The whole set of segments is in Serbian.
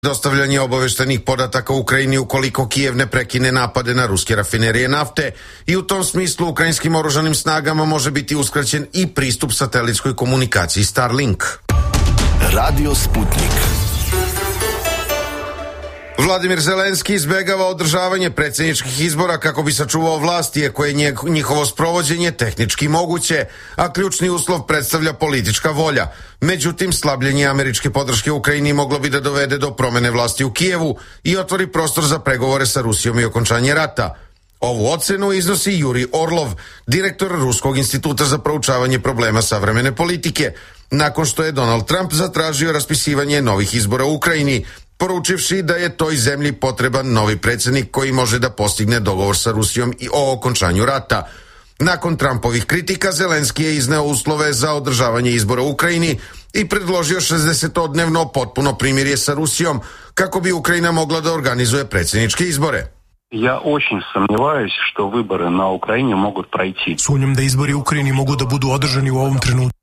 dostavljanje obaveštenih podataka Ukrajini ukoliko Kijev ne prekine napade na ruske rafinerije nafte i u tom smislu ukrajinskim oružanim snagama može biti uskraćen i pristup satelitskoj komunikaciji Starlink. Radio Sputnik. Vladimir Zelenski izbegava održavanje predsjedničkih izbora kako bi sačuvao vlast, iako je njihovo sprovođenje tehnički moguće, a ključni uslov predstavlja politička volja. Međutim, slabljenje američke podrške Ukrajini moglo bi da dovede do promene vlasti u Kijevu i otvori prostor za pregovore sa Rusijom i okončanje rata. Ovu ocenu iznosi Juri Orlov, direktor Ruskog instituta za proučavanje problema savremene politike, nakon što je Donald Trump zatražio raspisivanje novih izbora u Ukrajini, poručivši da je toj zemlji potreban novi predsjednik koji može da postigne dogovor sa Rusijom i o okončanju rata. Nakon Trumpovih kritika, Zelenski je izneo uslove za održavanje izbora u Ukrajini i predložio 60-dnevno potpuno primirje sa Rusijom kako bi Ukrajina mogla da organizuje predsjedničke izbore. Я очень сомневаюсь, что выборы на Украине могут пройти. Sumnjam da izbori u Ukrajini mogu da budu održani u ovom trenutku.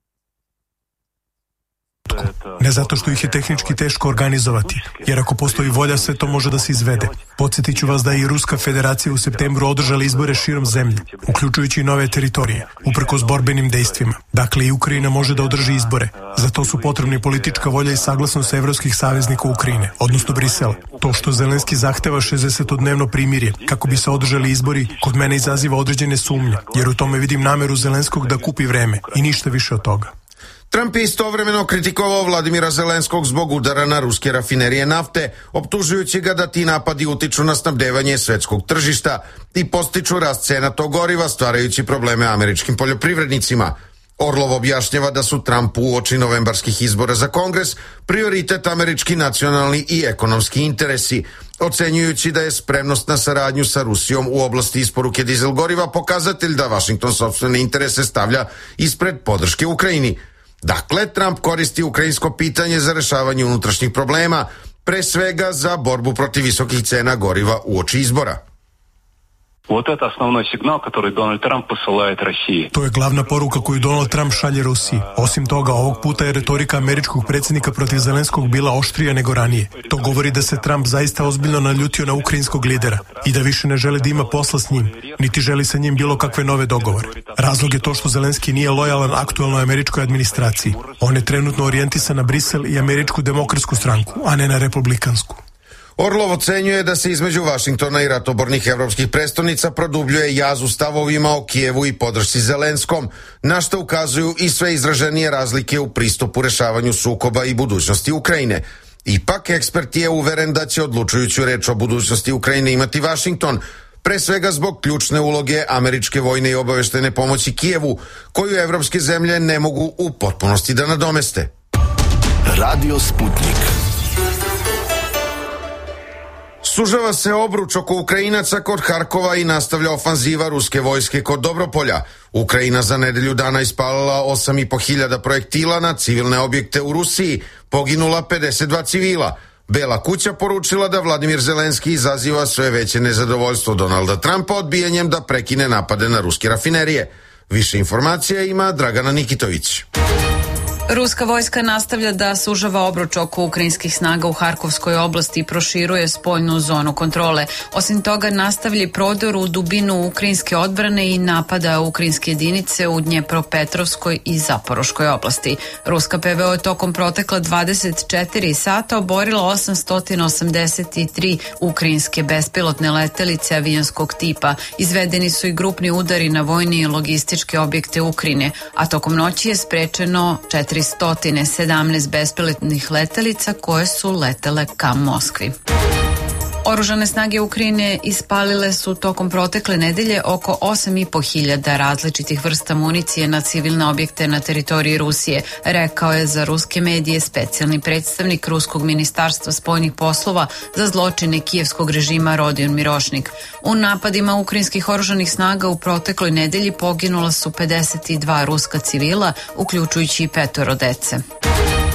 Ne zato što ih je tehnički teško organizovati, jer ako postoji volja sve to može da se izvede. Podsjetit ću vas da je i Ruska federacija u septembru održala izbore širom zemlje, uključujući i nove teritorije, uprkos borbenim dejstvima. Dakle, i Ukrajina može da održi izbore. Za to su potrebni politička volja i saglasnost evropskih saveznika Ukrajine, odnosno Brisela. To što Zelenski zahteva 60-dnevno primirje kako bi se održali izbori, kod mene izaziva određene sumnje, jer u tome vidim nameru Zelenskog da kupi vreme i ništa više od toga. Trump je istovremeno kritikovao Vladimira Zelenskog zbog udara na ruske rafinerije nafte, optužujući ga da ti napadi utiču na snabdevanje svetskog tržišta i postiču rast cena tog goriva, stvarajući probleme američkim poljoprivrednicima. Orlov objašnjava da su Trumpu uoči novembarskih izbora za Kongres prioritet američki nacionalni i ekonomski interesi, ocenjujući da je spremnost na saradnju sa Rusijom u oblasti isporuke dizel goriva pokazatelj da Washington sopstvene interese stavlja ispred podrške Ukrajini. Dakle, Trump koristi ukrajinsko pitanje za rešavanje unutrašnjih problema, pre svega za borbu protiv visokih cena goriva uoči izbora. Вот это основной сигнал, который Дональд Трамп посылает России. To je glavna poruka koju Donald Trump šalje Rusiji. Osim toga, ovog puta je retorika američkog predsjednika protiv Zelenskog bila oštrija nego ranije. To govori da se Trump zaista ozbiljno naljutio na ukrajinskog lidera i da više ne želi da ima posla s njim, niti želi sa njim bilo kakve nove dogovore. Razlog je to što Zelenski nije lojalan aktuelnoj američkoj administraciji. On je trenutno orijentisan na Brisel i američku demokratsku stranku, a ne na republikansku. Orlov ocenjuje da se između Vašingtona i ratobornih evropskih prestonica produbljuje jaz u stavovima o Kijevu i podršci Zelenskom, na što ukazuju i sve izraženije razlike u pristupu rešavanju sukoba i budućnosti Ukrajine. Ipak, ekspert je uveren da će odlučujuću reč o budućnosti Ukrajine imati Vašington, pre svega zbog ključne uloge američke vojne i obaveštene pomoći Kijevu, koju evropske zemlje ne mogu u potpunosti da nadomeste. Radio Sputnik. Sužava se obruč oko Ukrajinaca kod Harkova i nastavlja ofanziva ruske vojske kod Dobropolja. Ukrajina za nedelju dana ispalila 8.500 projektila na civilne objekte u Rusiji, poginula 52 civila. Bela kuća poručila da Vladimir Zelenski izaziva sve veće nezadovoljstvo Donalda Trumpa odbijanjem da prekine napade na ruske rafinerije. Više informacija ima Dragana Nikitović. Ruska vojska nastavlja da sužava obruč oko ukrajinskih snaga u Harkovskoj oblasti i proširuje spoljnu zonu kontrole. Osim toga, nastavlja prodor u dubinu ukrajinske odbrane i napada ukrajinske jedinice u Dnjepropetrovskoj i Zaporoškoj oblasti. Ruska PVO je tokom protekla 24 sata oborila 883 ukrajinske bespilotne letelice avionskog tipa. Izvedeni su i grupni udari na vojni i logističke objekte Ukrajine, a tokom noći je sprečeno 417 bespilotnih letelica koje su letele ka Moskvi. Oružane snage Ukrajine ispalile su tokom protekle nedelje oko 8.500 različitih vrsta municije na civilne objekte na teritoriji Rusije, rekao je za ruske medije specijalni predstavnik Ruskog ministarstva spoljnih poslova za zločine kijevskog režima Rodion Mirošnik. U napadima ukrajinskih oružanih snaga u protekloj nedelji poginula su 52 ruska civila, uključujući i 5 dece.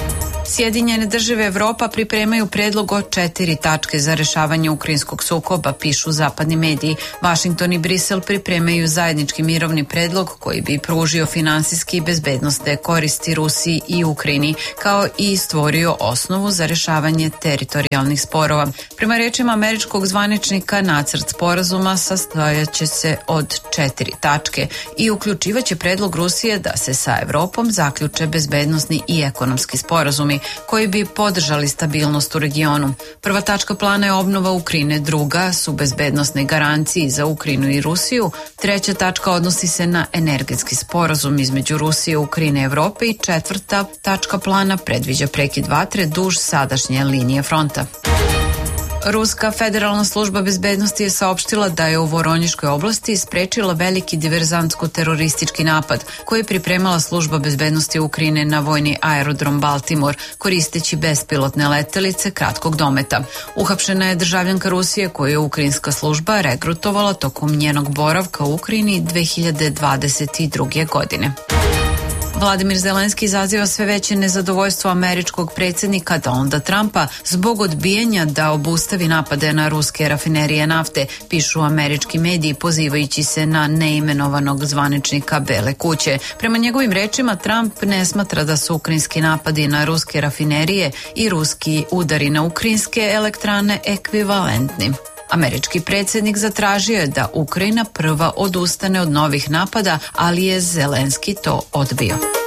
Sjedinjene države Evropa pripremaju predlog od 4 tačke za rešavanje ukrajinskog sukoba, pišu zapadni mediji. Vašington i Brisel pripremaju zajednički mirovni predlog koji bi pružio finansijski i bezbednosne koristi Rusiji i Ukrajini, kao i stvorio osnovu za rešavanje teritorijalnih sporova. Prema rečima američkog zvaničnika, nacrt sporazuma sastojaće se od 4 tačke i uključivaće predlog Rusije da se sa Evropom zaključe bezbednosni i ekonomski sporazumi koji bi podržali stabilnost u regionu. Prva tačka plana je obnova Ukrajine, druga su bezbednosne garancije za Ukrajinu i Rusiju, treća tačka odnosi se na energetski sporazum između Rusije, Ukrajine i Evrope i četvrta tačka plana predviđa prekid vatre duž sadašnje linije fronta. Ruska federalna služba bezbednosti je saopštila da je u Voronjiškoj oblasti sprečila veliki diverzantsko-teroristički napad koji je pripremala služba bezbednosti Ukrajine na vojni aerodrom Baltimore koristeći bespilotne letelice kratkog dometa. Uhapšena je državljanka Rusije koju je ukrajinska služba regrutovala tokom njenog boravka u Ukrajini 2022. godine. Vladimir Zelenski izaziva sve veće nezadovoljstvo američkog predsjednika Donalda Trumpa zbog odbijanja da obustavi napade na ruske rafinerije nafte, pišu američki mediji pozivajući se na neimenovanog zvaničnika Bele kuće. Prema njegovim rečima, Trump ne smatra da su ukrajinski napadi na ruske rafinerije i ruski udari na ukrajinske elektrane ekvivalentni. Američki predsjednik zatražio je da Ukrajina prva odustane od novih napada, ali je Zelenski to odbio.